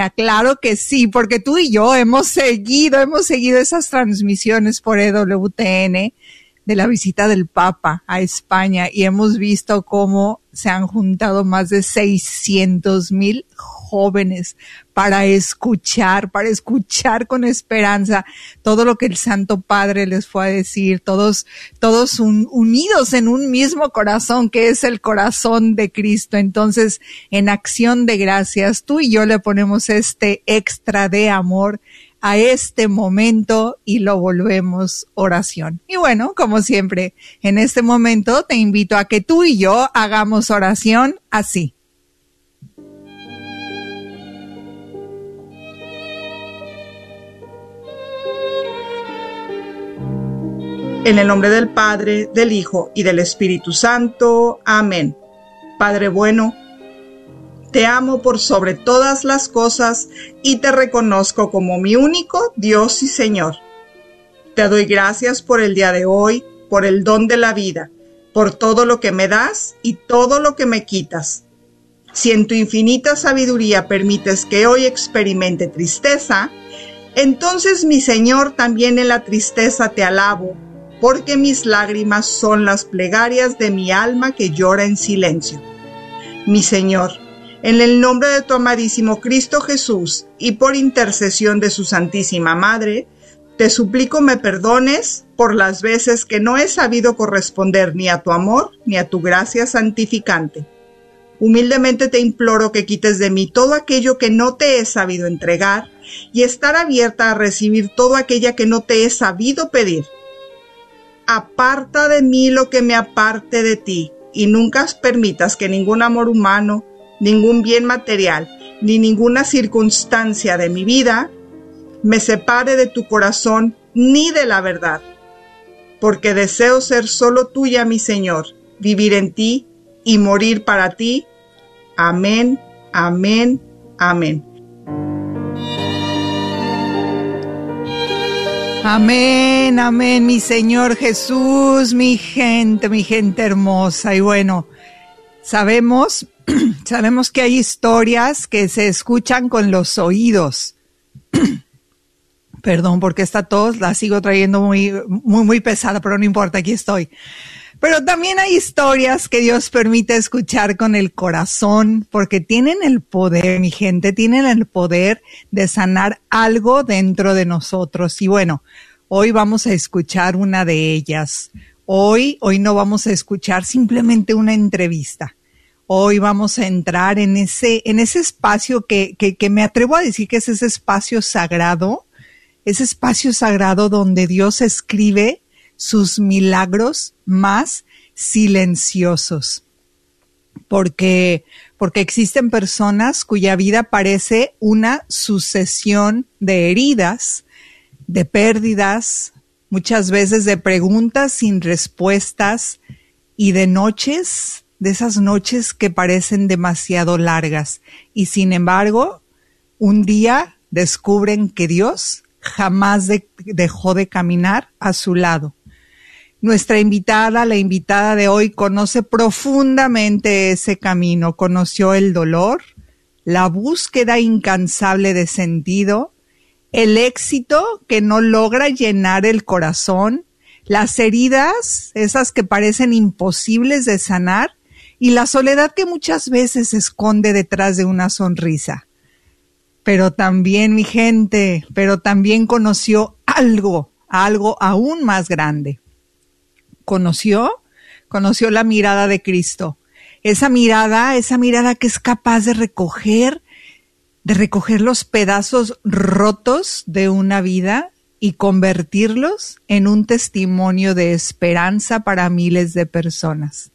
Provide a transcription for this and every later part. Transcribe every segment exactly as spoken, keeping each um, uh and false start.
Claro que sí, porque tú y yo hemos seguido, hemos seguido esas transmisiones por E W T N de la visita del Papa a España y hemos visto cómo se han juntado más de seiscientos mil jóvenes para escuchar, para escuchar con esperanza todo lo que el Santo Padre les fue a decir, todos, todos un, unidos en un mismo corazón que es el corazón de Cristo. Entonces, en acción de gracias, tú y yo le ponemos este extra de amor a este momento y lo volvemos oración. Y bueno, como siempre, en este momento te invito a que tú y yo hagamos oración así. En el nombre del Padre, del Hijo y del Espíritu Santo. Amén. Padre bueno, te amo por sobre todas las cosas y te reconozco como mi único Dios y Señor. Te doy gracias por el día de hoy, por el don de la vida, por todo lo que me das y todo lo que me quitas. Si en tu infinita sabiduría permites que hoy experimente tristeza, entonces, mi Señor, también en la tristeza te alabo, porque mis lágrimas son las plegarias de mi alma que llora en silencio. Mi Señor, en el nombre de tu amadísimo Cristo Jesús y por intercesión de su Santísima Madre, te suplico me perdones por las veces que no he sabido corresponder ni a tu amor ni a tu gracia santificante. Humildemente te imploro que quites de mí todo aquello que no te he sabido entregar y estar abierta a recibir todo aquello que no te he sabido pedir. Aparta de mí lo que me aparte de ti y nunca permitas que ningún amor humano, ningún bien material, ni ninguna circunstancia de mi vida me separe de tu corazón ni de la verdad, porque deseo ser solo tuya, mi Señor, vivir en ti y morir para ti. Amén, amén, amén. Amén, amén, mi Señor Jesús, mi gente, mi gente hermosa. Y bueno, sabemos, sabemos que hay historias que se escuchan con los oídos. Perdón, porque esta tos la sigo trayendo muy, muy, muy pesada, pero no importa, aquí estoy. Pero también hay historias que Dios permite escuchar con el corazón, porque tienen el poder, mi gente, tienen el poder de sanar algo dentro de nosotros. Y bueno, hoy vamos a escuchar una de ellas. Hoy, hoy no vamos a escuchar simplemente una entrevista. Hoy vamos a entrar en ese, en ese espacio que, que, que me atrevo a decir que es ese espacio sagrado, ese espacio sagrado donde Dios escribe sus milagros más silenciosos. Porque, porque existen personas cuya vida parece una sucesión de heridas, de pérdidas, muchas veces de preguntas sin respuestas y de noches, de esas noches que parecen demasiado largas. Y sin embargo, un día descubren que Dios jamás de, dejó de caminar a su lado. Nuestra invitada, la invitada de hoy, conoce profundamente ese camino, conoció el dolor, la búsqueda incansable de sentido, el éxito que no logra llenar el corazón, las heridas, esas que parecen imposibles de sanar, y la soledad que muchas veces se esconde detrás de una sonrisa. Pero también, mi gente, pero también conoció algo, algo aún más grande. Conoció, conoció la mirada de Cristo. Esa mirada, esa mirada que es capaz de recoger, de recoger los pedazos rotos de una vida y convertirlos en un testimonio de esperanza para miles de personas.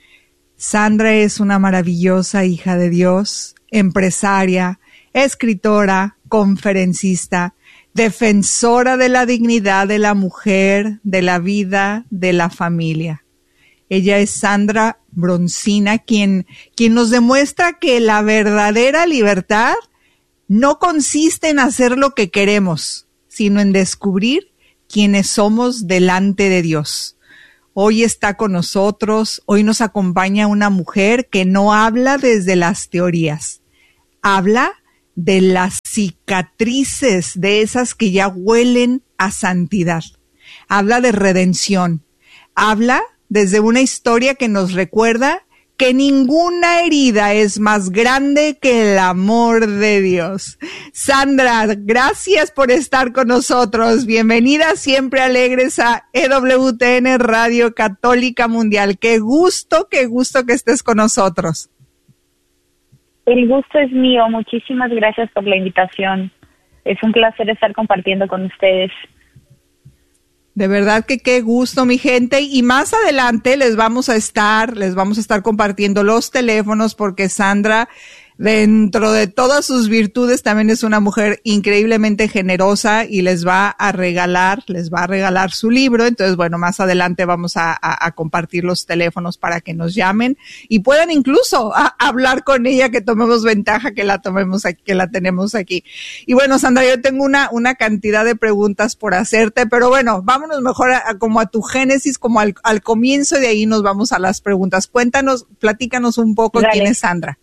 Sandra es una maravillosa hija de Dios, empresaria, escritora, conferencista, defensora de la dignidad de la mujer, de la vida, de la familia. Ella es Sandra Broncina, quien, quien nos demuestra que la verdadera libertad no consiste en hacer lo que queremos, sino en descubrir quiénes somos delante de Dios. Hoy está con nosotros, hoy nos acompaña una mujer que no habla desde las teorías, habla de las cicatrices, de esas que ya huelen a santidad. Habla de redención. Habla desde una historia que nos recuerda que ninguna herida es más grande que el amor de Dios. Sandra, gracias por estar con nosotros. Bienvenida siempre alegres a E W T N Radio Católica Mundial. Qué gusto, qué gusto que estés con nosotros. El gusto es mío. Muchísimas gracias por la invitación. Es un placer estar compartiendo con ustedes. De verdad que qué gusto, mi gente. Y más adelante les vamos a estar, les vamos a estar compartiendo los teléfonos porque Sandra, dentro de todas sus virtudes, también es una mujer increíblemente generosa y les va a regalar, les va a regalar su libro. Entonces, bueno, más adelante vamos a, a, a compartir los teléfonos para que nos llamen y puedan incluso a, a hablar con ella, que tomemos ventaja que la tomemos aquí, que la tenemos aquí. Y bueno, Sandra, yo tengo una, una cantidad de preguntas por hacerte, pero bueno, vámonos mejor a, a como a tu génesis, como al, al comienzo, y de ahí nos vamos a las preguntas. Cuéntanos, platícanos un poco. Dale. ¿Quién es Sandra?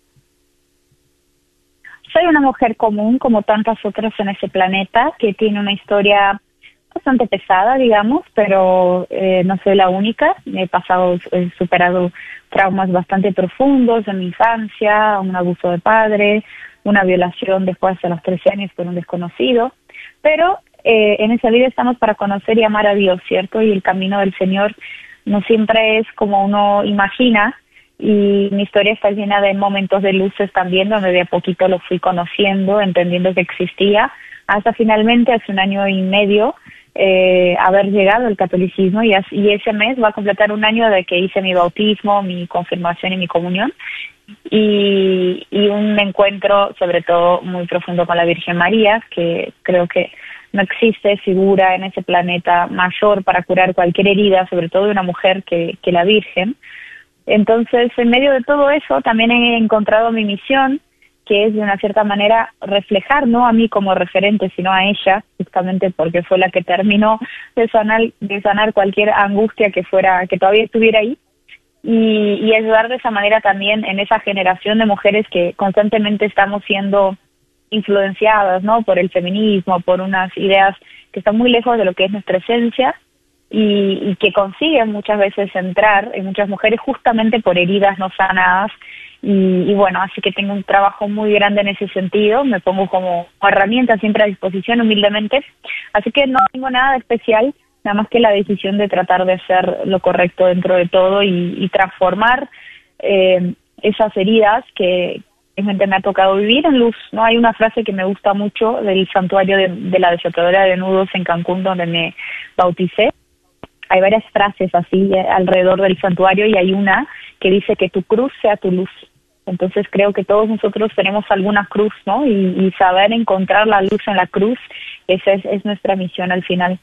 Soy una mujer común, como tantas otras en ese planeta, que tiene una historia bastante pesada, digamos, pero eh, no soy la única. He pasado, he superado traumas bastante profundos en mi infancia, un abuso de padre, una violación después de los trece años por un desconocido. Pero eh, en esa vida estamos para conocer y amar a Dios, ¿cierto? Y el camino del Señor no siempre es como uno imagina. Y mi historia está llena de momentos de luces también, donde de a poquito lo fui conociendo, entendiendo que existía, hasta finalmente hace un año y medio eh, haber llegado al catolicismo, y, así, y ese mes va a completar un año de que hice mi bautismo, mi confirmación y mi comunión, y, y un encuentro sobre todo muy profundo con la Virgen María, que creo que no existe figura en ese planeta mayor para curar cualquier herida, sobre todo de una mujer, que, que la Virgen. Entonces, en medio de todo eso, también he encontrado mi misión, que es de una cierta manera reflejar, no a mí como referente, sino a ella, justamente porque fue la que terminó de sanar, de sanar cualquier angustia que fuera, que todavía estuviera ahí, y, y ayudar de esa manera también en esa generación de mujeres que constantemente estamos siendo influenciadas, ¿no?, por el feminismo, por unas ideas que están muy lejos de lo que es nuestra esencia, Y, y que consiguen muchas veces entrar en muchas mujeres justamente por heridas no sanadas. Y, y bueno, así que tengo un trabajo muy grande en ese sentido, me pongo como herramienta siempre a disposición humildemente, así que no tengo nada de especial, nada más que la decisión de tratar de hacer lo correcto dentro de todo y, y transformar eh, esas heridas que realmente me ha tocado vivir en luz, ¿no? Hay una frase que me gusta mucho del santuario de, de la desatadora de nudos en Cancún, donde me bauticé. Hay varias frases así alrededor del santuario y hay una que dice que tu cruz sea tu luz. Entonces creo que todos nosotros tenemos alguna cruz, ¿no? Y, y saber encontrar la luz en la cruz, esa es, es nuestra misión al final.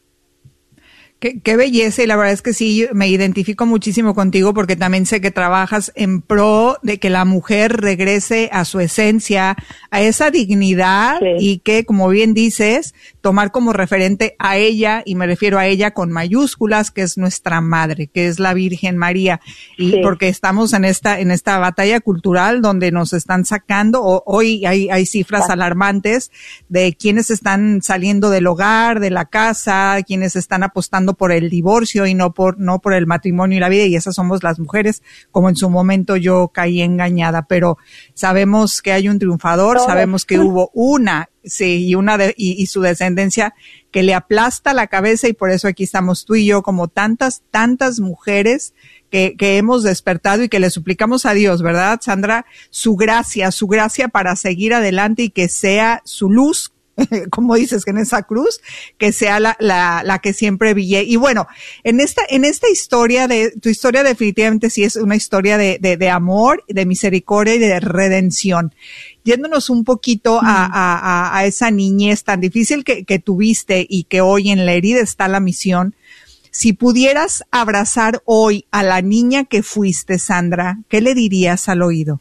Qué, qué belleza, y la verdad es que sí, me identifico muchísimo contigo porque también sé que trabajas en pro de que la mujer regrese a su esencia, a esa dignidad, sí. Y que, como bien dices, tomar como referente a ella, y me refiero a ella con mayúsculas, que es nuestra madre, que es la Virgen María, y sí. Porque estamos en esta en esta batalla cultural donde nos están sacando, o, hoy hay, hay cifras sí. alarmantes de quienes están saliendo del hogar, de la casa, quienes están apostando por el divorcio y no por no por el matrimonio y la vida, y esas somos las mujeres, como en su momento yo caí engañada, pero sabemos que hay un triunfador, Todo. sabemos que hubo una, sí, y una de, y, y su descendencia que le aplasta la cabeza, y por eso aquí estamos tú y yo, como tantas, tantas mujeres que, que hemos despertado y que le suplicamos a Dios, ¿verdad, Sandra? Su gracia, su gracia para seguir adelante, y que sea su luz, como dices, que en esa cruz, que sea la, la, la que siempre brille. Y bueno, en esta, en esta historia de, tu historia definitivamente sí es una historia de, de, de amor, de misericordia y de redención. Yéndonos un poquito mm. a, a, a esa niñez tan difícil que, que tuviste, y que hoy en la herida está la misión. Si pudieras abrazar hoy a la niña que fuiste, Sandra, ¿qué le dirías al oído?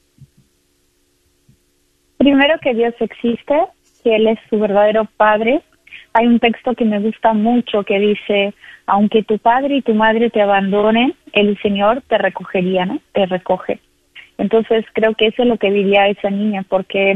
Primero, que Dios existe, que Él es su verdadero padre. Hay un texto que me gusta mucho que dice: aunque tu padre y tu madre te abandonen, el Señor te recogería, ¿no? Te recoge. Entonces creo que eso es lo que diría esa niña, porque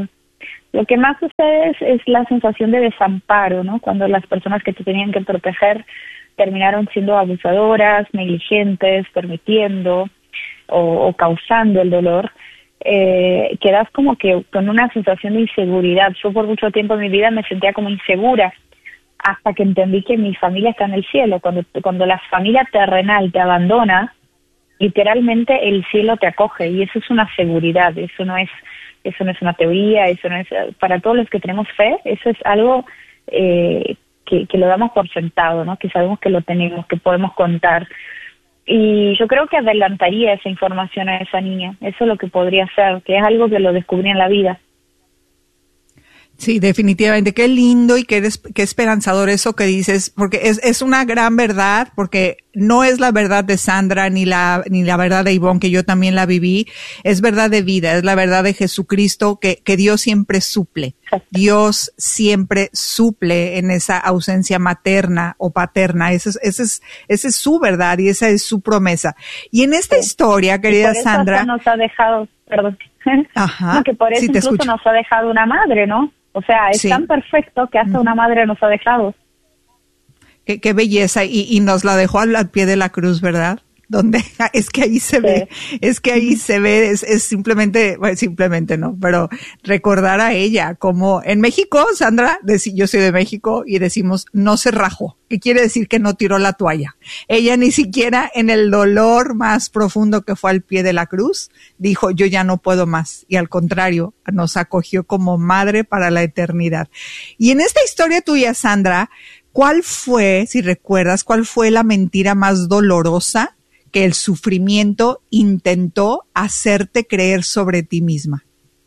Lo que más sucede es, es la sensación de desamparo, ¿no? Cuando las personas que te tenían que proteger terminaron siendo abusadoras, negligentes, permitiendo o, o causando el dolor, eh, quedas como que con una sensación de inseguridad. Yo por mucho tiempo en mi vida me sentía como insegura, hasta que entendí que mi familia está en el cielo. Cuando, cuando la familia terrenal te abandona, literalmente el cielo te acoge, y eso es una seguridad, eso no es, eso no es una teoría, eso no es, para todos los que tenemos fe, eso es algo eh, que, que lo damos por sentado, ¿no? Que sabemos que lo tenemos, que podemos contar. Y yo creo que adelantaría esa información a esa niña, eso es lo que podría ser, que es algo que lo descubrí en la vida. Sí, definitivamente. Qué lindo y qué, qué esperanzador eso que dices, porque es, es una gran verdad, porque no es la verdad de Sandra ni la, ni la verdad de Ivonne, que yo también la viví. Es verdad de vida, es la verdad de Jesucristo, que, que Dios siempre suple. Dios siempre suple en esa ausencia materna o paterna. Esa es, esa es, esa es su verdad y esa es su promesa. Y en esta sí. historia, querida por eso Sandra. nos ha dejado, perdón. Ajá. No, que por eso sí, incluso escucho. nos ha dejado una madre, ¿no? O sea, es sí. tan perfecto que hasta una madre nos ha dejado. Qué, qué belleza. Y, y nos la dejó al, al pie de la cruz, ¿verdad? Donde es que ahí se sí. ve, es que ahí se ve, es, es simplemente, bueno, simplemente no, pero recordar a ella como en México, Sandra, dec, yo soy de México y decimos no se rajó, que quiere decir que no tiró la toalla. Ella ni siquiera en el dolor más profundo que fue al pie de la cruz dijo yo ya no puedo más, y al contrario nos acogió como madre para la eternidad. Y en esta historia tuya, Sandra, ¿cuál fue, si recuerdas, cuál fue la mentira más dolorosa que el sufrimiento intentó hacerte creer sobre ti misma?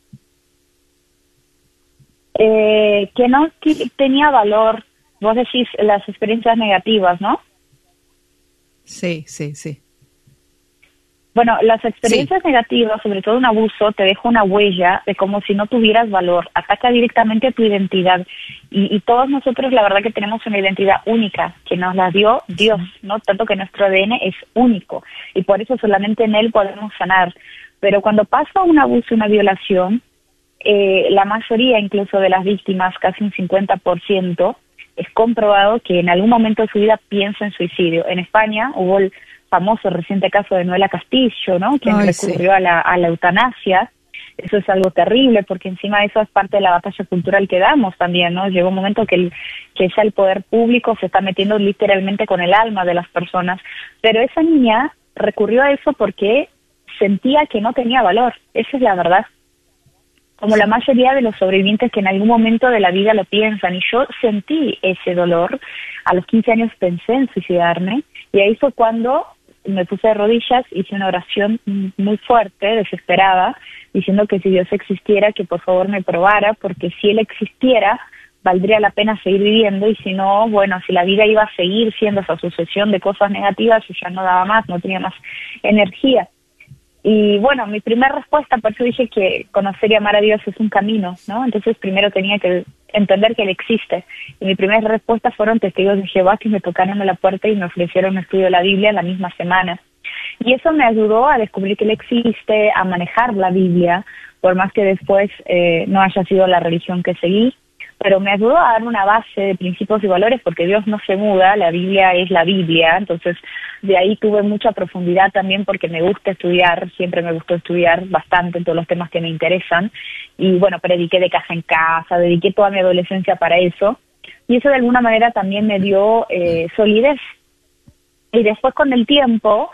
Eh, que no t- tenía valor. Vos decís las experiencias negativas, ¿no? Sí, sí, sí. Bueno, las experiencias sí. negativas, sobre todo un abuso, te deja una huella de como si no tuvieras valor, ataca directamente a tu identidad. Y, y todos nosotros, la verdad que tenemos una identidad única, que nos la dio Dios, ¿no? Tanto que nuestro A D N es único, y por eso solamente en él podemos sanar. Pero cuando pasa un abuso, una violación, eh, la mayoría incluso de las víctimas, casi un cincuenta por ciento, es comprobado que en algún momento de su vida piensa en suicidio. En España hubo el famoso reciente caso de Noela Castillo, ¿no? Quien Ay, recurrió sí. a, la, a la eutanasia. Eso es algo terrible, porque encima eso es parte de la batalla cultural que damos también, ¿no? Llegó un momento que, el, que ya el poder público se está metiendo literalmente con el alma de las personas. Pero esa niña recurrió a eso porque sentía que no tenía valor. Esa es la verdad. Como la mayoría de los sobrevivientes que en algún momento de la vida lo piensan. Y yo sentí ese dolor. A los quince años pensé en suicidarme. Y ahí fue cuando me puse de rodillas, hice una oración muy fuerte, desesperada, diciendo que si Dios existiera, que por favor me probara, porque si Él existiera, valdría la pena seguir viviendo, y si no, bueno, si la vida iba a seguir siendo esa sucesión de cosas negativas, yo ya no daba más, no tenía más energía. Y bueno, mi primera respuesta, por eso dije que conocer y amar a Dios es un camino, ¿no? Entonces primero tenía que entender que Él existe. Y mi primera respuesta fueron testigos de Jehová que me tocaron a la puerta y me ofrecieron un estudio de la Biblia en la misma semana. Y eso me ayudó a descubrir que Él existe, a manejar la Biblia, por más que después eh, no haya sido la religión que seguí. Pero me ayudó a dar una base de principios y valores, porque Dios no se muda, la Biblia es la Biblia. Entonces de ahí tuve mucha profundidad también, porque me gusta estudiar, siempre me gustó estudiar bastante en todos los temas que me interesan. Y bueno, prediqué de casa en casa, dediqué toda mi adolescencia para eso. Y eso de alguna manera también me dio eh, solidez. Y después con el tiempo,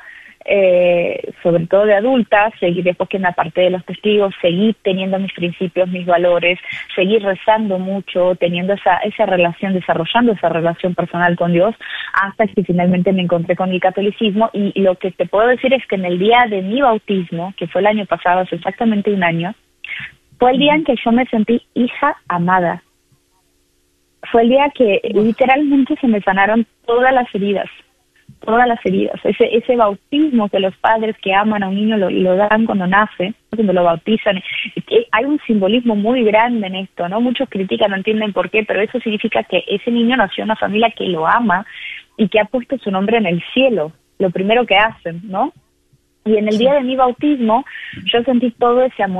eh, sobre todo de adulta, seguí, después que me aparté de los testigos, seguí teniendo mis principios, mis valores, seguí rezando mucho, teniendo esa, esa relación, desarrollando esa relación personal con Dios, hasta que finalmente me encontré con el catolicismo. Y lo que te puedo decir es que en el día de mi bautismo, que fue el año pasado, hace exactamente un año, fue el día en que yo me sentí hija amada. Fue el día que literalmente se me sanaron todas las heridas. todas las heridas, ese ese bautismo que los padres que aman a un niño lo, lo dan cuando nace, cuando lo bautizan. Hay un simbolismo muy grande en esto, ¿no? Muchos critican, no entienden por qué, pero eso significa que ese niño nació en una familia que lo ama y que ha puesto su nombre en el cielo, lo primero que hacen, ¿no? Y en el día de mi bautismo yo sentí todo ese amor.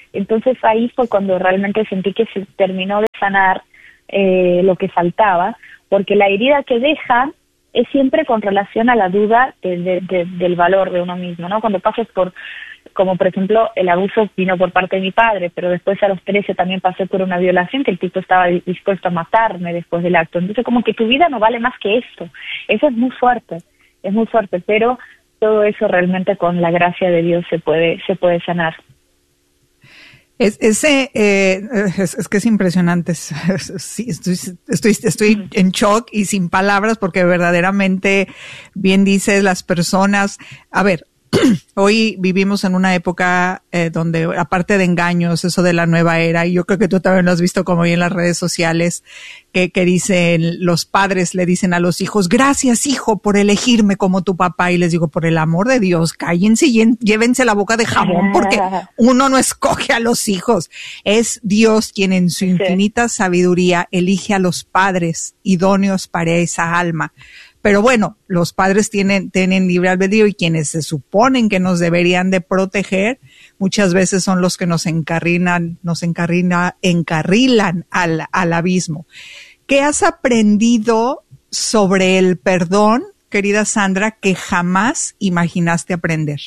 Entonces ahí fue cuando realmente sentí que se terminó de sanar eh, lo que faltaba, porque la herida que deja es siempre con relación a la duda de, de, de, del valor de uno mismo, ¿no? Cuando pasas por, como por ejemplo, el abuso vino por parte de mi padre, pero después a los trece también pasé por una violación que el tipo estaba dispuesto a matarme después del acto. Entonces como que tu vida no vale más que esto. Eso es muy fuerte, es muy fuerte, pero todo eso realmente con la gracia de Dios se puede, se puede sanar. Es, ese, eh, es, es que es impresionante. Es, es, sí, estoy, estoy, estoy mm. en shock y sin palabras porque verdaderamente, bien dices, las personas, a ver, hoy vivimos en una época eh, donde, aparte de engaños, eso de la nueva era, y yo creo que tú también lo has visto como hoy en las redes sociales, que, que dicen, los padres le dicen a los hijos, gracias hijo por elegirme como tu papá, y les digo, por el amor de Dios, cállense y llévense la boca de jabón, porque uno no escoge a los hijos, es Dios quien en su infinita sabiduría elige a los padres idóneos para esa alma. Pero bueno, los padres tienen, tienen libre albedrío y quienes se suponen que nos deberían de proteger, muchas veces son los que nos encarrilan, nos encarrila, encarrilan al, al abismo. ¿Qué has aprendido sobre el perdón, querida Sandra, que jamás imaginaste aprender?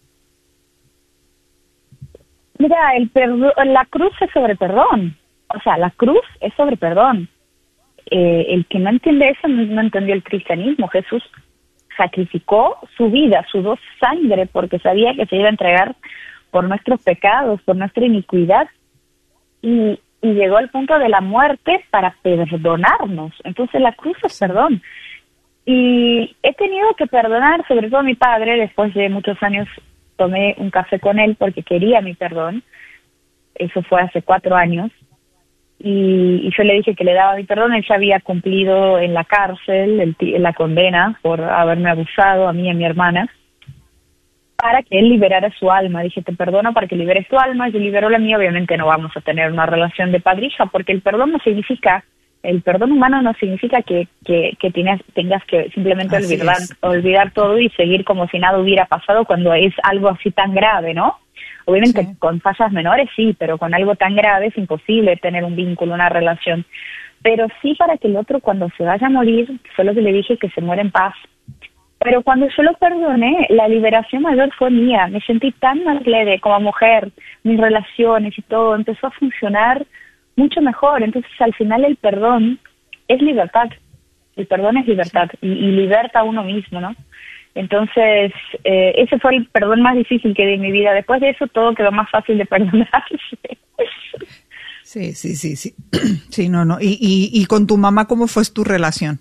Mira, el perdón, la cruz es sobre perdón. O sea, la cruz es sobre perdón. Eh, el que no entiende eso no, no entendió el cristianismo. Jesús sacrificó su vida, sudó sangre porque sabía que se iba a entregar por nuestros pecados, por nuestra iniquidad, y, y llegó al punto de la muerte para perdonarnos. Entonces la cruz es perdón. Y he tenido que perdonar, sobre todo a mi padre. Después de muchos años tomé un café con él porque quería mi perdón. Eso fue hace cuatro años. Y, y yo le dije que le daba mi perdón. Él ya había cumplido en la cárcel el, la condena por haberme abusado a mí y a mi hermana, para que él liberara su alma. Dije, te perdono para que liberes tu alma. Yo libero la mía. Obviamente no vamos a tener una relación de padre-hija, porque el perdón no significa, el perdón humano no significa que, que, que tienes, tengas que simplemente olvidar, olvidar todo y seguir como si nada hubiera pasado cuando es algo así tan grave, ¿no? Obviamente sí. Con fallas menores sí, pero con algo tan grave es imposible tener un vínculo, una relación. Pero sí para que el otro cuando se vaya a morir, fue lo que le dije, que se muera en paz. Pero cuando yo lo perdoné, la liberación mayor fue mía. Me sentí tan más leve como mujer, mis relaciones y todo empezó a funcionar mucho mejor. Entonces al final el perdón es libertad. El perdón es libertad y, y liberta a uno mismo, ¿no? Entonces, eh, ese fue el perdón más difícil que di en mi vida. Después de eso, todo quedó más fácil de perdonarse. Sí, sí, sí, sí. Sí, no, no. ¿Y, y, y con tu mamá cómo fue tu relación?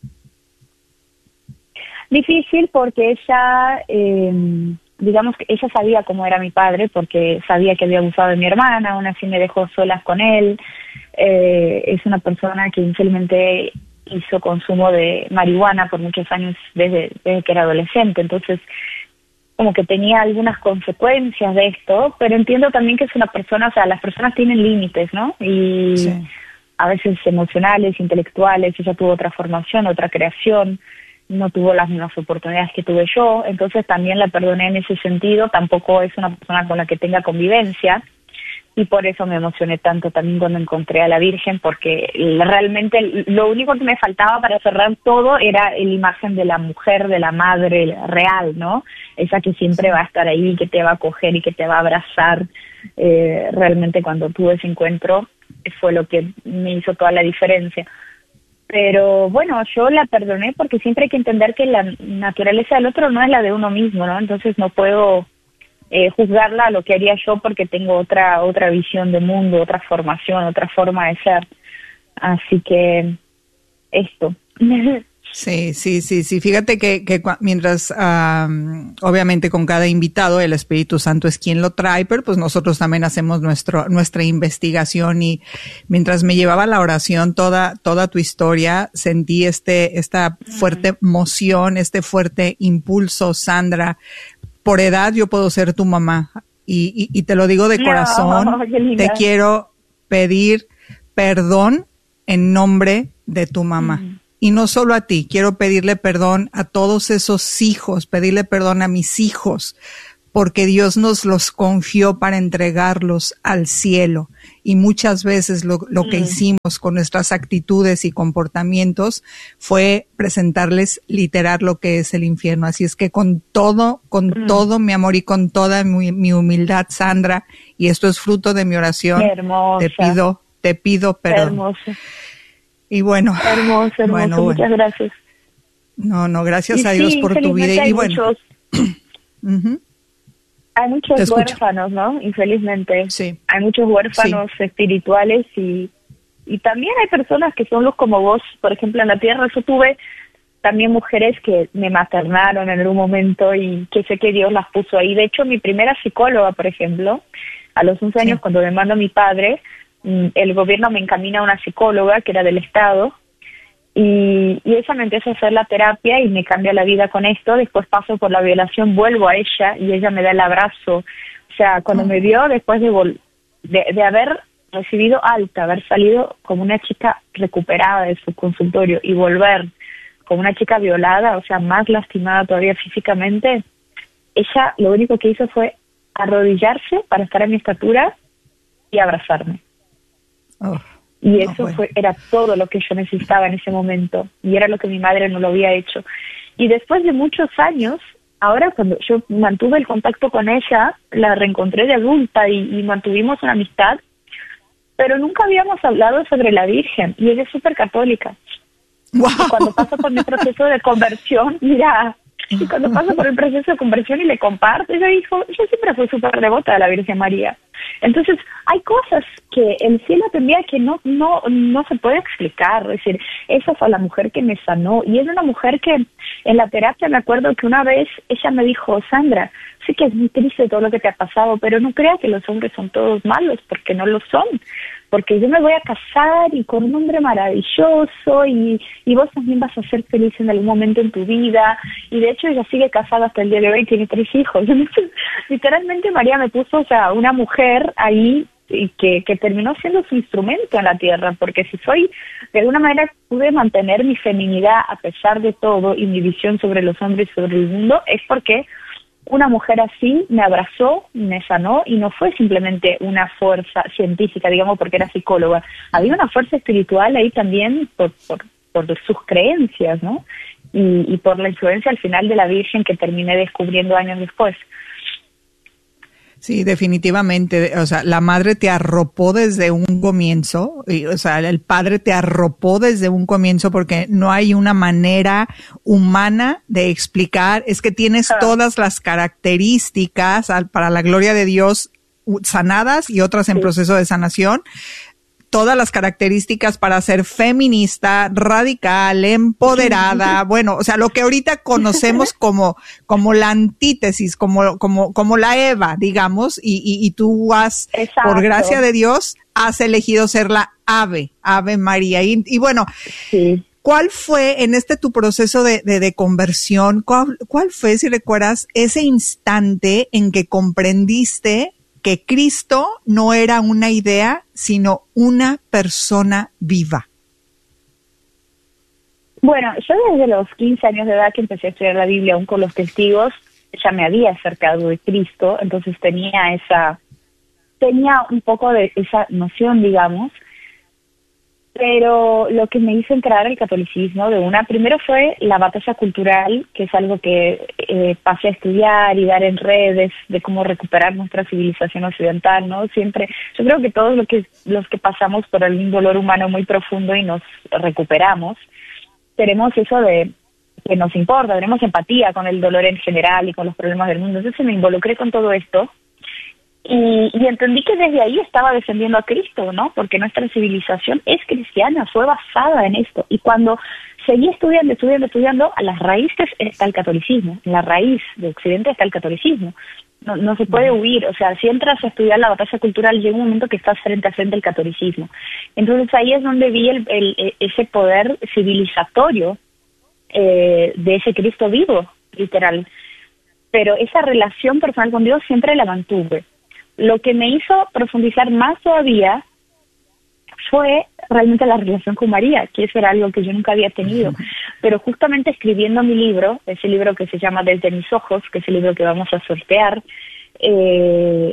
Difícil porque ella, eh, digamos que ella sabía cómo era mi padre, porque sabía que había abusado de mi hermana, aún así me dejó solas con él. Eh, es una persona que inicialmente hizo consumo de marihuana por muchos años desde, desde que era adolescente, entonces como que tenía algunas consecuencias de esto, pero entiendo también que es una persona, o sea, las personas tienen límites, ¿no? Y sí. A veces emocionales, intelectuales. Ella tuvo otra formación, otra creación, no tuvo las mismas oportunidades que tuve yo, entonces también la perdoné en ese sentido. Tampoco es una persona con la que tenga convivencia, y por eso me emocioné tanto también cuando encontré a la Virgen, porque realmente lo único que me faltaba para cerrar todo era la imagen de la mujer, de la madre real, ¿no? Esa que siempre va a estar ahí, que te va a acoger y que te va a abrazar. Eh, realmente cuando tuve ese encuentro fue lo que me hizo toda la diferencia. Pero bueno, yo la perdoné porque siempre hay que entender que la naturaleza del otro no es la de uno mismo, ¿no? Entonces no puedo Eh, juzgarla a lo que haría yo porque tengo otra otra visión de mundo, otra formación, otra forma de ser. Así que esto. Sí, sí, sí, sí. Fíjate que, que mientras, um, obviamente con cada invitado el Espíritu Santo es quien lo trae, pero pues nosotros también hacemos nuestro, nuestra investigación, y mientras me llevaba la oración toda, toda tu historia, sentí este, esta fuerte emoción, este fuerte impulso, Sandra. Por edad yo puedo ser tu mamá y, y, y te lo digo de corazón, no, te quiero pedir perdón en nombre de tu mamá. Mm. Y no solo a ti, quiero pedirle perdón a todos esos hijos, pedirle perdón a mis hijos porque Dios nos los confió para entregarlos al cielo. Y muchas veces lo, lo que hicimos con nuestras actitudes y comportamientos fue presentarles literal lo que es el infierno. Así es que con todo, con mm. todo mi amor y con toda mi, mi humildad, Sandra, y esto es fruto de mi oración, hermosa. te pido, te pido perdón. Hermosa. Y bueno. Hermoso, hermoso, bueno, muchas bueno. gracias. No, no, gracias y a Dios sí, por tu vida. Y bueno. Muchos, uh-huh. Hay muchos huérfanos, ¿no? Infelizmente. Sí. Hay muchos huérfanos sí. espirituales y, y también hay personas que son los como vos, por ejemplo, en la tierra. Yo tuve también mujeres que me maternaron en algún momento y que sé que Dios las puso ahí. De hecho, mi primera psicóloga, por ejemplo, a los once años, sí. cuando me mandó mi padre, el gobierno me encamina a una psicóloga que era del Estado. Y, y ella me empieza a hacer la terapia y me cambia la vida con esto. Después paso por la violación, vuelvo a ella y ella me da el abrazo. O sea, cuando oh. me vio después de, vol- de, de haber recibido alta, haber salido como una chica recuperada de su consultorio y volver como una chica violada, o sea, más lastimada todavía físicamente, ella lo único que hizo fue arrodillarse para estar a mi estatura y abrazarme. Oh. Y eso oh, bueno. fue era todo lo que yo necesitaba en ese momento. Y era lo que mi madre no lo había hecho. Y después de muchos años, ahora cuando yo mantuve el contacto con ella, la reencontré de adulta y, y mantuvimos una amistad, pero nunca habíamos hablado sobre la Virgen. Y ella es súper católica. Wow. Y cuando paso por mi proceso de conversión, mira... Y cuando paso por el proceso de conversión y le comparto, ella dijo, yo siempre fui súper devota de la Virgen María. Entonces, hay cosas que el cielo tendría que no no no se puede explicar. Es decir, esa fue la mujer que me sanó. Y es una mujer que en la terapia me acuerdo que una vez ella me dijo, Sandra, sé que es muy triste todo lo que te ha pasado, pero no creas que los hombres son todos malos, porque no lo son. Porque yo me voy a casar y con un hombre maravilloso y, y vos también vas a ser feliz en algún momento en tu vida. Y de hecho ella sigue casada hasta el día de hoy y tiene tres hijos. Entonces, literalmente María me puso, o sea, una mujer ahí y que, que terminó siendo su instrumento en la tierra. Porque si soy, de alguna manera pude mantener mi feminidad a pesar de todo y mi visión sobre los hombres y sobre el mundo, es porque una mujer así me abrazó, me sanó y no fue simplemente una fuerza científica, digamos, porque era psicóloga. Había una fuerza espiritual ahí también por, por, por sus creencias, ¿no? Y, y por la influencia al final de la Virgen que terminé descubriendo años después. Sí, definitivamente. O sea, la madre te arropó desde un comienzo, y, o sea, el padre te arropó desde un comienzo porque no hay una manera humana de explicar. Es que tienes todas las características para la gloria de Dios sanadas y otras en sí. proceso de sanación. Todas las características para ser feminista, radical, empoderada, bueno, o sea, lo que ahorita conocemos como, como la antítesis, como, como, como la Eva, digamos, y, y, y tú has, Exacto. por gracia de Dios, has elegido ser la Ave, Ave María. Y, y bueno, sí. ¿cuál fue en este tu proceso de, de, de conversión? ¿Cuál, cuál fue, si recuerdas, ese instante en que comprendiste que Cristo no era una idea, sino una persona viva? Bueno, yo desde los quince años de edad que empecé a estudiar la Biblia, aún con los testigos, ya me había acercado de Cristo, entonces tenía esa, tenía un poco de esa noción, digamos, pero lo que me hizo entrar al catolicismo de una, primero fue la batalla cultural, que es algo que eh, pasé a estudiar y dar en redes de cómo recuperar nuestra civilización occidental, ¿no? Siempre, yo creo que todos los que, los que pasamos por algún dolor humano muy profundo y nos recuperamos, tenemos eso de que nos importa, tenemos empatía con el dolor en general y con los problemas del mundo. Entonces me involucré con todo esto. Y, y entendí que desde ahí estaba defendiendo a Cristo, ¿no? Porque nuestra civilización es cristiana, fue basada en esto. Y cuando seguí estudiando, estudiando, estudiando, a las raíces está el catolicismo. En la raíz de Occidente está el catolicismo. No, no se puede huir. O sea, si entras a estudiar la batalla cultural, llega un momento que estás frente a frente al catolicismo. Entonces ahí es donde vi el, el, ese poder civilizatorio eh, de ese Cristo vivo, literal. Pero esa relación personal con Dios siempre la mantuve. Lo que me hizo profundizar más todavía fue realmente la relación con María, que eso era algo que yo nunca había tenido. Pero justamente escribiendo mi libro, ese libro que se llama Desde mis ojos, que es el libro que vamos a sortear, eh,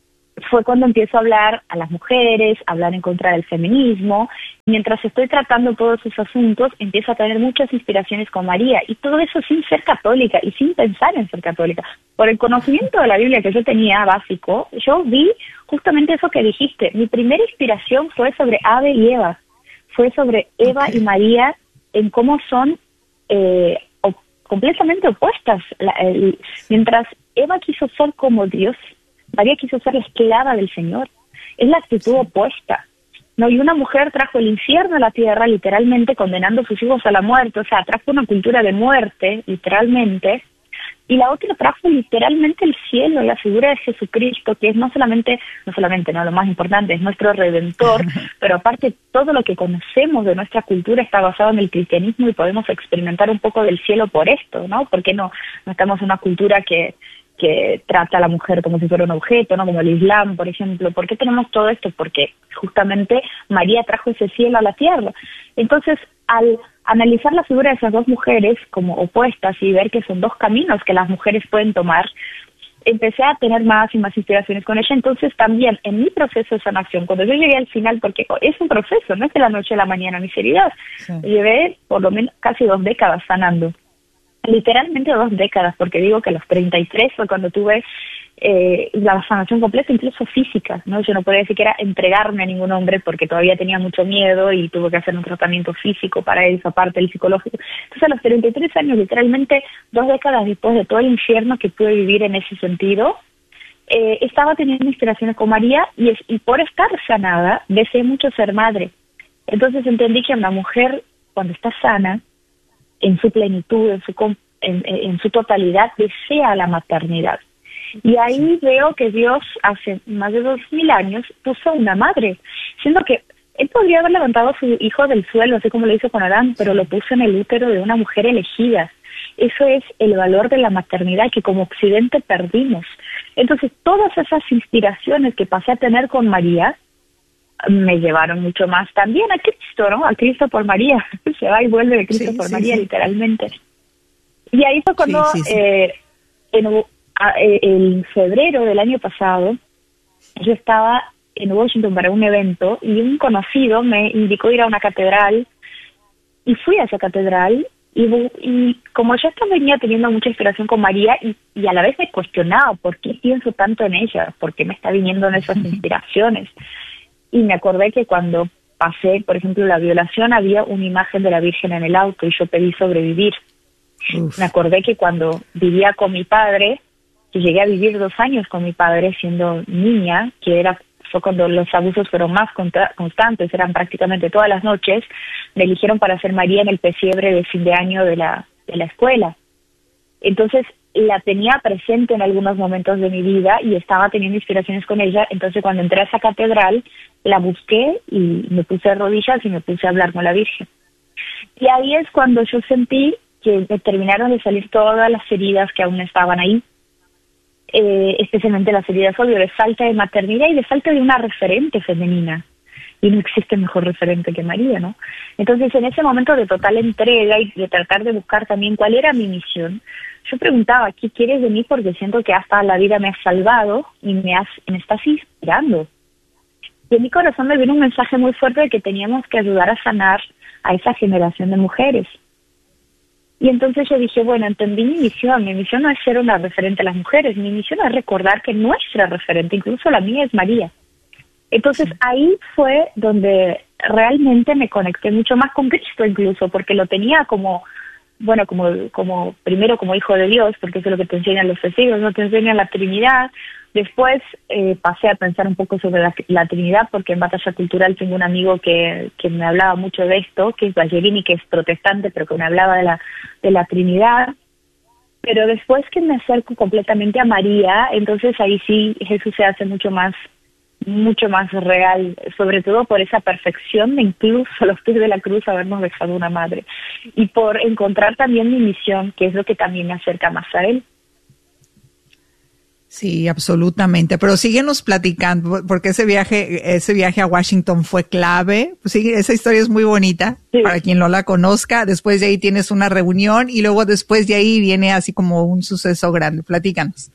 fue cuando empiezo a hablar a las mujeres, a hablar en contra del feminismo. Mientras estoy tratando todos esos asuntos, empiezo a tener muchas inspiraciones con María, y todo eso sin ser católica y sin pensar en ser católica. Por el conocimiento de la Biblia que yo tenía básico, yo vi justamente eso que dijiste. Mi primera inspiración fue sobre Ave y Eva, fue sobre Eva okay. y María, en cómo son eh, op- completamente opuestas. La, el, mientras Eva quiso ser como Dios, María quiso ser la esclava del Señor. Es la actitud opuesta, ¿no? Y una mujer trajo el infierno a la tierra, literalmente condenando a sus hijos a la muerte, o sea, trajo una cultura de muerte, literalmente, y la otra trajo literalmente el cielo, la figura de Jesucristo, que es no solamente, no solamente, no, lo más importante, es nuestro Redentor, pero aparte todo lo que conocemos de nuestra cultura está basado en el cristianismo, y podemos experimentar un poco del cielo por esto, ¿no? Porque no, no estamos en una cultura que que trata a la mujer como si fuera un objeto, ¿no? Como el Islam, por ejemplo. ¿Por qué tenemos todo esto? Porque justamente María trajo ese cielo a la tierra. Entonces, al analizar la figura de esas dos mujeres como opuestas y ver que son dos caminos que las mujeres pueden tomar, empecé a tener más y más inspiraciones con ella. Entonces, también en mi proceso de sanación, cuando yo llegué al final, porque es un proceso, no es de la noche a la mañana, mi seriedad, sí. Llevé por lo menos casi dos décadas sanando. Literalmente dos décadas, porque digo que a los treinta y tres fue cuando tuve eh, la sanación completa, incluso física, ¿no? Yo no podía siquiera entregarme a ningún hombre porque todavía tenía mucho miedo y tuve que hacer un tratamiento físico para eso, aparte del psicológico. Entonces, a los treinta y tres años, literalmente dos décadas después de todo el infierno que pude vivir en ese sentido, eh, estaba teniendo inspiraciones con María, y, es, y por estar sanada, deseé mucho ser madre. Entonces entendí que una mujer, cuando está sana, en su plenitud, en su, en, en su totalidad, desea la maternidad. Y ahí veo que Dios, hace más de dos mil años, puso una madre, siendo que Él podría haber levantado a su hijo del suelo, así como lo hizo con Adán, pero lo puso en el útero de una mujer elegida. Eso es el valor de la maternidad que como Occidente perdimos. Entonces, todas esas inspiraciones que pasé a tener con María, me llevaron mucho más también a Cristo, ¿no? A Cristo por María. Se va y vuelve de Cristo sí, por sí, María, sí. literalmente. Y ahí fue cuando, sí, sí, sí. Eh, en, a, en febrero del año pasado, yo estaba en Washington para un evento, y un conocido me indicó ir a una catedral, y fui a esa catedral, y, y como yo estaba venía teniendo mucha inspiración con María, y, y a la vez me cuestionaba por qué pienso tanto en ella, por qué me está viniendo en esas inspiraciones. Y me acordé que cuando pasé, por ejemplo, la violación, había una imagen de la Virgen en el auto y yo pedí sobrevivir. Uf. Me acordé que cuando vivía con mi padre, que llegué a vivir dos años con mi padre siendo niña, que era fue cuando los abusos fueron más constantes, eran prácticamente todas las noches, me eligieron para ser María en el pesebre de fin de año de la, de la escuela. Entonces, la tenía presente en algunos momentos de mi vida y estaba teniendo inspiraciones con ella. Entonces, cuando entré a esa catedral, la busqué y me puse de rodillas y me puse a hablar con la Virgen. Y ahí es cuando yo sentí que me terminaron de salir todas las heridas que aún estaban ahí, eh, especialmente las heridas, obvio, de falta de maternidad y de falta de una referente femenina. Y no existe mejor referente que María, ¿no? Entonces, en ese momento de total entrega y de tratar de buscar también cuál era mi misión, yo preguntaba, ¿qué quieres de mí? Porque siento que hasta la vida me has salvado y me, has, me estás inspirando. Y en mi corazón me vino un mensaje muy fuerte de que teníamos que ayudar a sanar a esa generación de mujeres. Y entonces yo dije, bueno, entendí mi misión. Mi misión no es ser una referente a las mujeres. Mi misión es recordar que nuestra referente, incluso la mía, es María. Entonces ahí fue donde realmente me conecté mucho más con Cristo, incluso, porque lo tenía como, bueno, como como primero como hijo de Dios, porque eso es lo que te enseñan los testigos, no te enseñan la Trinidad. Después eh, pasé a pensar un poco sobre la, la Trinidad, porque en Batalla Cultural tengo un amigo que, que me hablaba mucho de esto, que es Ballerini, que es protestante, pero que me hablaba de la, de la Trinidad. Pero después que me acerco completamente a María, entonces ahí sí Jesús se hace mucho más mucho más real, sobre todo por esa perfección de incluso a los pies de la cruz habernos dejado una madre, y por encontrar también mi misión, que es lo que también me acerca más a Él. Sí, absolutamente. Pero síguenos platicando, porque ese viaje, ese viaje a Washington fue clave. Pues sí, esa historia es muy bonita, sí, para quien no la conozca. Después de ahí tienes una reunión y luego después de ahí viene así como un suceso grande. Platícanos.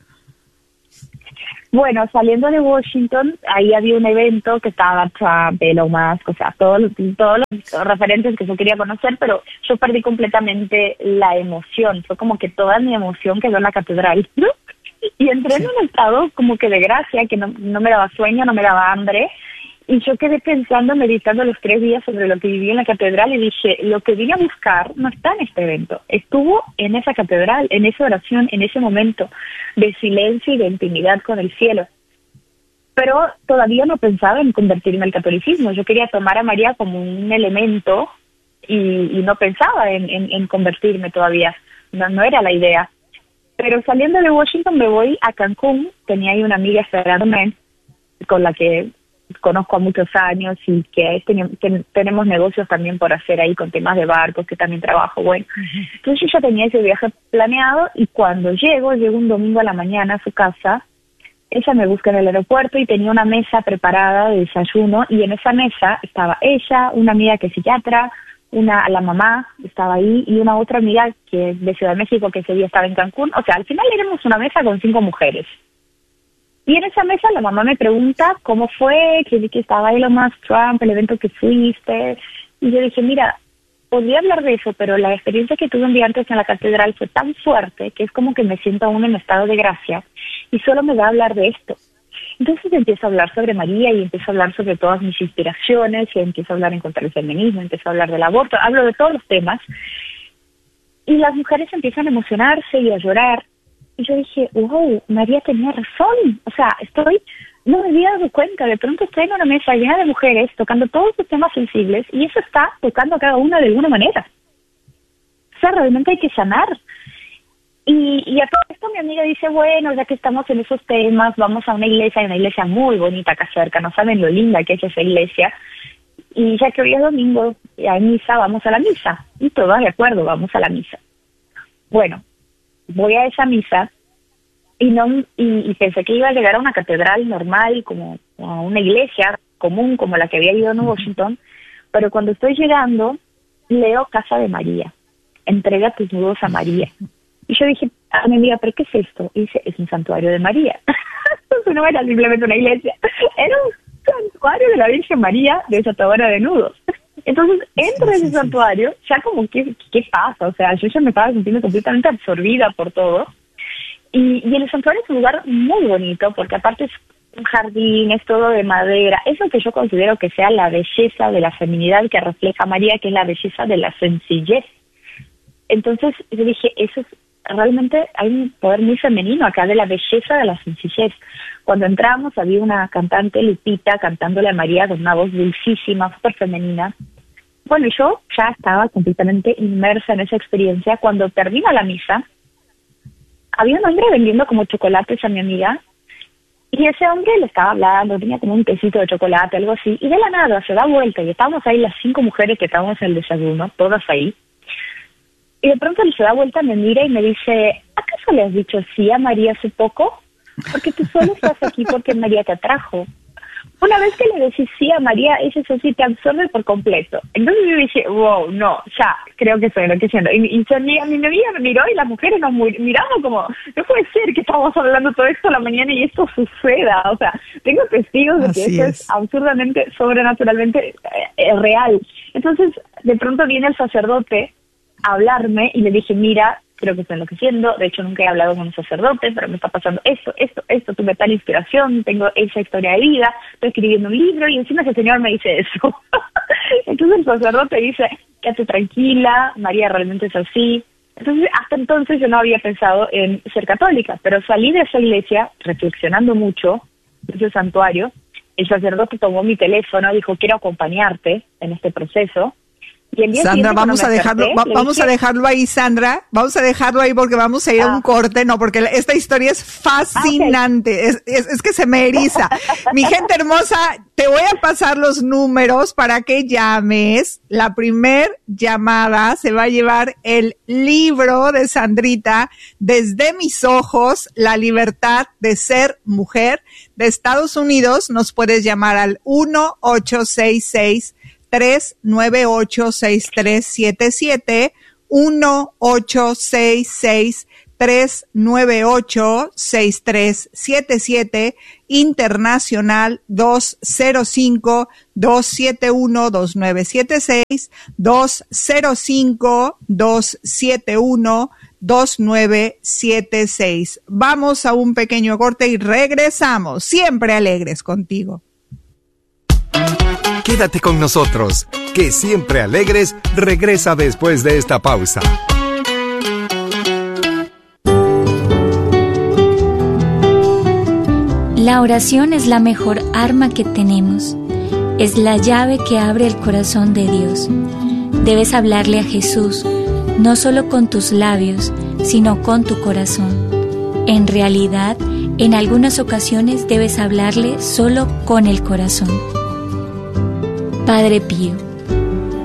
Bueno, saliendo de Washington, ahí había un evento que estaba Trump, Elon Musk, o sea, todos, todos los referentes que yo quería conocer, pero yo perdí completamente la emoción. Fue como que toda mi emoción quedó en la catedral, ¿no? Y entré en un estado como que de gracia, que no, no me daba sueño, no me daba hambre, y yo quedé pensando, meditando los tres días sobre lo que viví en la catedral, y dije, lo que vine a buscar no está en este evento, estuvo en esa catedral, en esa oración, en ese momento de silencio y de intimidad con el cielo. Pero todavía no pensaba en convertirme al catolicismo, yo quería tomar a María como un elemento, y, y no pensaba en, en, en convertirme todavía, no, no era la idea. Pero saliendo de Washington me voy a Cancún, tenía ahí una amiga esperándome, con la que conozco a muchos años y que, ten, que tenemos negocios también por hacer ahí con temas de barcos, que también trabajo, bueno. Uh-huh. Entonces yo ya tenía ese viaje planeado y cuando llego, llego un domingo a la mañana a su casa, ella me busca en el aeropuerto y tenía una mesa preparada de desayuno y en esa mesa estaba ella, una amiga que es psiquiatra, una la mamá estaba ahí y una otra amiga que es de Ciudad de México que ese día estaba en Cancún. O sea, al final éramos una mesa con cinco mujeres. Y en esa mesa la mamá me pregunta cómo fue, que vi que estaba Elon Musk, Trump, el evento que fuiste. Y yo dije, mira, podría hablar de eso, pero la experiencia que tuve un día antes en la catedral fue tan fuerte que es como que me siento aún en estado de gracia y solo me da a hablar de esto. Entonces empiezo a hablar sobre María y empiezo a hablar sobre todas mis inspiraciones y empiezo a hablar en contra del feminismo, empiezo a hablar del aborto, hablo de todos los temas y las mujeres empiezan a emocionarse y a llorar y yo dije, wow, María tenía razón, o sea, estoy, no me había dado cuenta, de pronto estoy en una mesa llena de mujeres tocando todos los temas sensibles y eso está tocando a cada una de alguna manera, o sea, realmente hay que sanar. Y, y a todo esto mi amiga dice, bueno, ya que estamos en esos temas, vamos a una iglesia, hay una iglesia muy bonita acá cerca, no saben lo linda que es esa iglesia, y ya que hoy es domingo, hay misa, vamos a la misa, y todas de acuerdo, vamos a la misa. Bueno, voy a esa misa, y no y, y pensé que iba a llegar a una catedral normal, como a una iglesia común, como la que había ido en Washington, pero cuando estoy llegando, leo Casa de María, entrega tus nudos a María. Y yo dije a mi amiga, ¿pero qué es esto? Y dice, es un santuario de María. Entonces no era simplemente una iglesia, era un santuario de la Virgen María desatadora de nudos. Entonces entro en ese santuario, ya como, ¿qué, ¿qué pasa? O sea, yo ya me estaba sintiendo completamente absorbida por todo. Y, y el santuario es un lugar muy bonito, porque aparte es un jardín, es todo de madera. Eso que yo considero que sea la belleza de la feminidad que refleja María, que es la belleza de la sencillez. Entonces yo dije, eso es realmente, hay un poder muy femenino acá de la belleza de la sencillez. Cuando entramos había una cantante, Lupita, cantándole a María con una voz dulcísima, súper femenina. Bueno, yo ya estaba completamente inmersa en esa experiencia. Cuando termina la misa, había un hombre vendiendo como chocolates a mi amiga, y ese hombre le estaba hablando, tenía como un tecito de chocolate, algo así, y de la nada se da vuelta, y estábamos ahí las cinco mujeres que estábamos en el desayuno, todas ahí. Y de pronto él se da vuelta, me mira y me dice, ¿acaso le has dicho sí a María hace poco? Porque tú solo estás aquí porque María te atrajo. Una vez que le decís sí a María, eso sí te absorbe por completo. Entonces yo dije, wow, no, ya, creo que estoy enloqueciendo. Y, y mi, mi amiga me miró y las mujeres nos miramos como, no puede ser que estamos hablando todo esto a la mañana y esto suceda. O sea, tengo testigos de que Así esto es. es absurdamente, sobrenaturalmente eh, eh, real. Entonces, de pronto viene el sacerdote a hablarme y le dije, mira, creo que estoy enloqueciendo, de hecho nunca he hablado con un sacerdote, pero me está pasando esto, esto, esto, tuve tal inspiración, tengo esa historia de vida, estoy escribiendo un libro y encima ese señor me dice eso. Entonces el sacerdote dice, quédate tranquila, María realmente es así. Entonces hasta entonces yo no había pensado en ser católica, pero salí de esa iglesia reflexionando mucho, de ese santuario. El sacerdote tomó mi teléfono, dijo, quiero acompañarte en este proceso. Y el día Sandra, vamos a dejarlo, desperté, va, vamos dije, a dejarlo ahí, Sandra. Vamos a dejarlo ahí porque vamos a ir ah. a un corte, no, porque esta historia es fascinante. Ah, okay. es, es, es que se me eriza. Mi gente hermosa, te voy a pasar los números para que llames. La primer llamada se va a llevar el libro de Sandrita, Desde mis ojos, la libertad de ser mujer. De Estados Unidos nos puedes llamar al uno ocho seis seis, tres nueve ocho, seis tres siete siete, uno ocho seis seis, tres nueve ocho, seis tres siete siete, internacional dos cero cinco, dos siete uno, dos nueve siete seis, dos cero cinco, dos siete uno, dos nueve siete seis. Vamos a un pequeño corte y regresamos, siempre alegres contigo. Quédate con nosotros, que Siempre Alegres regresa después de esta pausa. La oración es la mejor arma que tenemos. Es la llave que abre el corazón de Dios. Debes hablarle a Jesús, no solo con tus labios, sino con tu corazón. En realidad, en algunas ocasiones debes hablarle solo con el corazón. Padre Pío,